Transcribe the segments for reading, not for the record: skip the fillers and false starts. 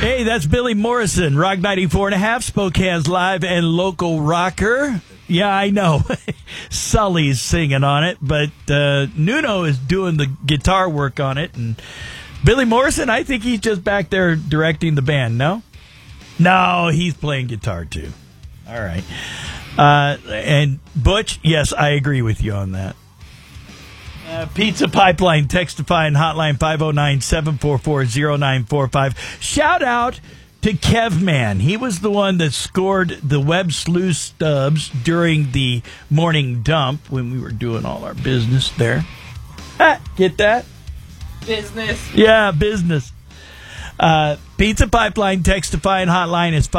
Hey, that's Billy Morrison, Rock 94.5, Spokane's live and local rocker. Yeah, I know. Sully's singing on it, but Nuno is doing the guitar work on it. And Billy Morrison, I think he's just back there directing the band, no? No, he's playing guitar, too. All right. And Butch, yes, I agree with you on that. Pizza Pipeline, text-to-find hotline 509-744-0945. Shout out to Kevman. He was the one that scored the Web Slew stubs during the morning dump when we were doing all our business there. Get that? Business. Yeah, business. Pizza Pipeline, text-to-find hotline is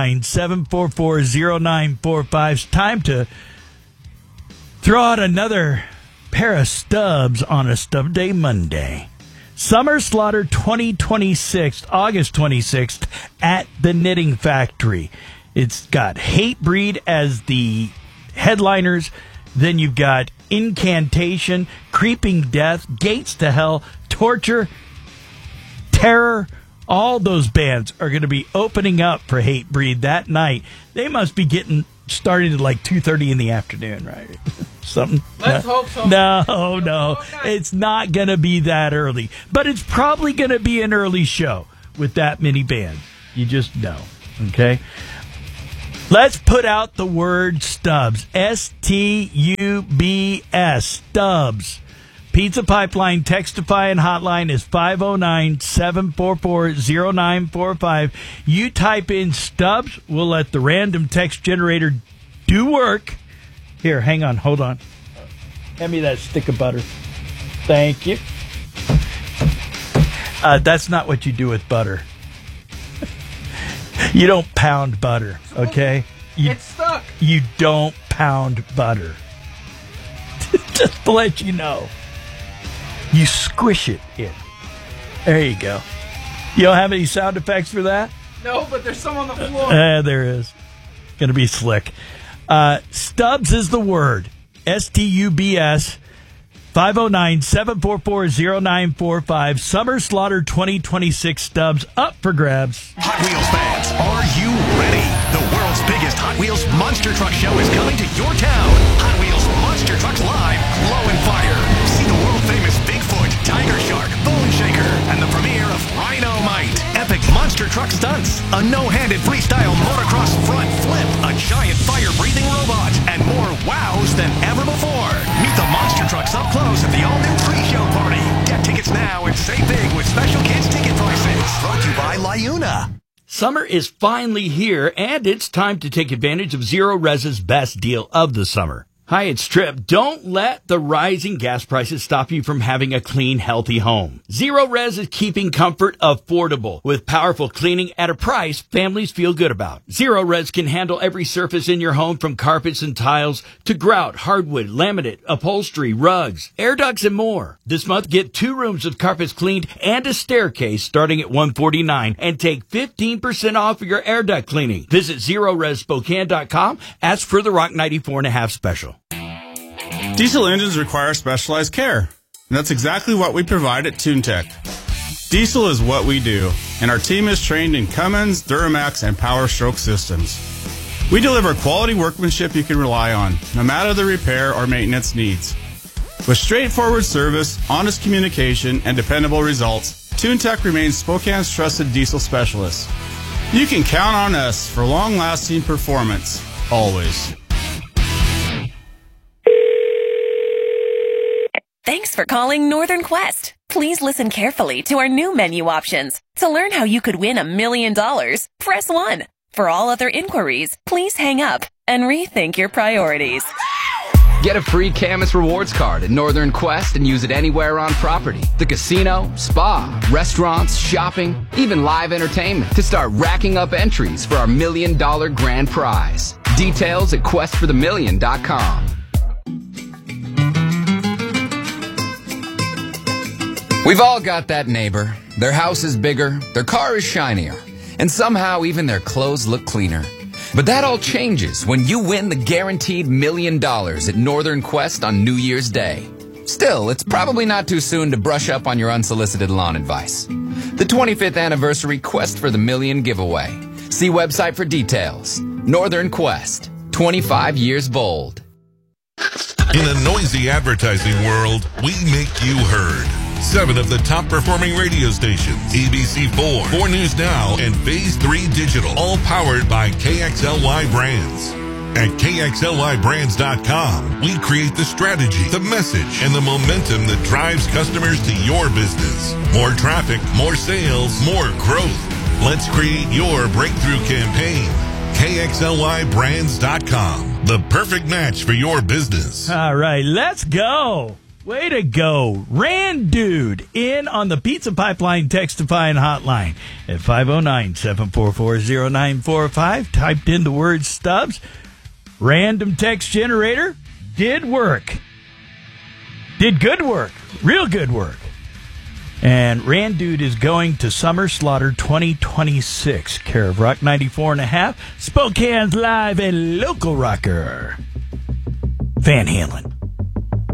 509-744-0945. It's time to throw out another pair of stubs on a Stub Day Monday. Summer Slaughter 2026, August 26th, at the Knitting Factory. It's got Hatebreed as the headliners. Then you've got Incantation, Creeping Death, Gates to Hell, Torture, Terror. All those bands are going to be opening up for Hatebreed that night. They must be getting started at like 2:30 in the afternoon, right? Something. Let's hope so. No. It's not going to be that early. But it's probably going to be an early show with that many bands. You just know. Okay? Let's put out the word stubs. S-T-U-B-S. Stubs. Pizza Pipeline text-to-find hotline is 509-744-0945. You type in stubs. We'll let the random text generator do work. Here, hang on. Hold on. Hand me that stick of butter. Thank you. That's not what you do with butter. You don't pound butter, okay? It's stuck. You don't pound butter. Just to let you know. You squish it in. There you go. You don't have any sound effects for that? No, but there's some on the floor. There is. Going to be slick. Stubs is the word. S-T-U-B-S. 509-744-0945. Summer Slaughter 2026 stubs up for grabs. Hot Wheels fans, are you ready? The world's biggest Hot Wheels Monster Truck Show is coming to your town. Hot Wheels Monster Trucks Live, Glow and Fire. See the world-famous Bigfoot, Tiger Shark, Bone Shaker, and the premiere of Rhino Might. Epic monster truck stunts, a no-handed freestyle motocross front flip, a giant fire-breathing robot, and more wows than ever before. Meet the monster trucks up close at the all-new pre-show party. Get tickets now and save big with special kids ticket prices. Brought to you by LiUNA. Summer is finally here, and it's time to take advantage of Zero Res's best deal of the summer. Hi, it's Trip. Don't let the rising gas prices stop you from having a clean, healthy home. Zero Res is keeping comfort affordable with powerful cleaning at a price families feel good about. Zero Res can handle every surface in your home from carpets and tiles to grout, hardwood, laminate, upholstery, rugs, air ducts, and more. This month, get 2 rooms of carpets cleaned and a staircase starting at $149 and take 15% off your air duct cleaning. Visit ZeroResSpokane.com. Ask for the Rock 94.5 special. Diesel engines require specialized care, and that's exactly what we provide at TuneTech. Diesel is what we do, and our team is trained in Cummins, Duramax, and Power Stroke systems. We deliver quality workmanship you can rely on, no matter the repair or maintenance needs. With straightforward service, honest communication, and dependable results, TuneTech remains Spokane's trusted diesel specialist. You can count on us for long-lasting performance, always. Thanks for calling Northern Quest. Please listen carefully to our new menu options. To learn how you could win $1 million, press 1. For all other inquiries, please hang up and rethink your priorities. Get a free Camus Rewards card at Northern Quest and use it anywhere on property. The casino, spa, restaurants, shopping, even live entertainment to start racking up entries for our $1 million grand prize. Details at questforthemillion.com. We've all got that neighbor. Their house is bigger, their car is shinier, and somehow even their clothes look cleaner. But that all changes when you win the guaranteed $1 million at Northern Quest on New Year's Day. Still, it's probably not too soon to brush up on your unsolicited lawn advice. The 25th anniversary Quest for the Million giveaway. See website for details. Northern Quest, 25 years bold. In a noisy advertising world, we make you heard. 7 of the top performing radio stations, ABC4, 4 News Now, and Phase 3 Digital, all powered by KXLY Brands. At KXLYBrands.com, we create the strategy, the message, and the momentum that drives customers to your business. More traffic, more sales, more growth. Let's create your breakthrough campaign. KXLYBrands.com, the perfect match for your business. All right, let's go. Way to go. Rand Dude in on the Pizza Pipeline Textify hotline at 509-744-0945. Typed in the word Stubbs. Random text generator did work. Did good work. Real good work. And Rand Dude is going to Summer Slaughter 2026. Care of Rock 94.5. Spokane's live and local rocker. Van Halen.